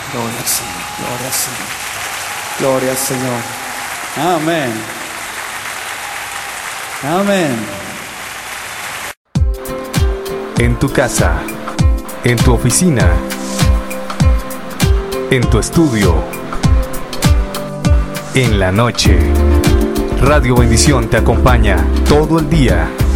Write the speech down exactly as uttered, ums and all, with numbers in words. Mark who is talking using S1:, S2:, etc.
S1: Gloria al Señor, gloria al Señor, gloria al Señor. Amén. Amén.
S2: En tu casa, en tu oficina, en tu estudio, en la noche, Radio Bendición te acompaña todo el día.